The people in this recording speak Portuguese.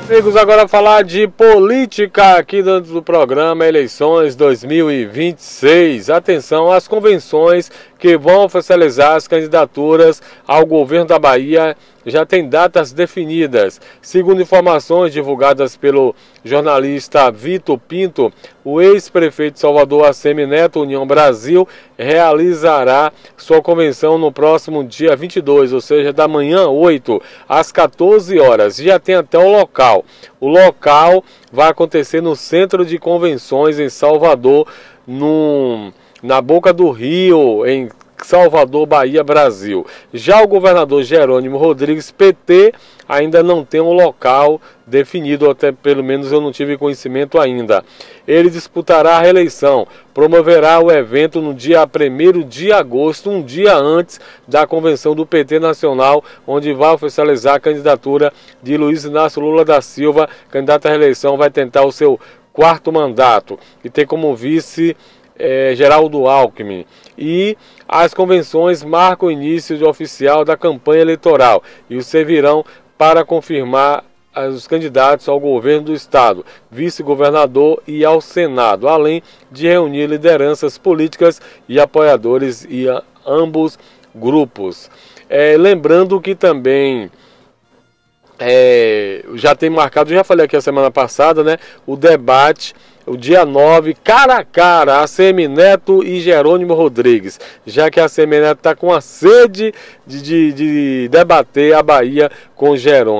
Amigos, agora falar de política aqui dentro do programa Eleições 2026. Atenção às convenções que vão oficializar as candidaturas ao governo da Bahia. Já tem datas definidas. Segundo informações divulgadas pelo jornalista Vitor Pinto, o ex-prefeito de Salvador, ACM Neto, União Brasil, realizará sua convenção no próximo dia 22, ou seja, da manhã 8, às 14 horas. Já tem até o local. O local vai acontecer no Centro de Convenções em Salvador, na Boca do Rio, em Salvador, Bahia, Brasil. Já o governador Jerônimo Rodrigues, PT, ainda não tem um local definido, até pelo menos eu não tive conhecimento ainda. Ele disputará a reeleição, promoverá o evento no dia 1º de agosto, um dia antes da convenção do PT Nacional, onde vai oficializar a candidatura de Luiz Inácio Lula da Silva, candidato à reeleição, vai tentar o seu 4º mandato e tem como vice Geraldo Alckmin. E as convenções marcam o início oficial da campanha eleitoral e o servirão para confirmar os candidatos ao governo do estado, vice-governador e ao Senado, além de reunir lideranças políticas e apoiadores e ambos grupos. Lembrando que também já tem marcado, já falei aqui a semana passada, né, o debate, o dia 9, cara a cara, ACM Neto e Jerônimo Rodrigues, já que a ACM Neto está com a sede de debater a Bahia com Jerônimo.